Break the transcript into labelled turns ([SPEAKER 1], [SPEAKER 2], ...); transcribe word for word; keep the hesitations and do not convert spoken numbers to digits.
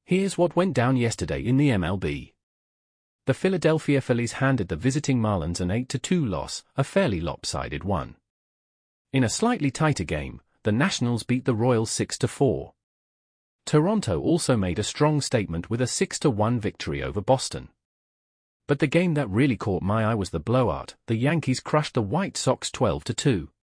[SPEAKER 1] Here's what went down yesterday in the M L B. The Philadelphia Phillies handed the visiting Marlins an eight to two loss, a fairly lopsided one. In a slightly tighter game, the Nationals beat the Royals six to four. Toronto also made a strong statement with a six to one victory over Boston. But the game that really caught my eye was the blowout. The Yankees crushed the White Sox twelve to two.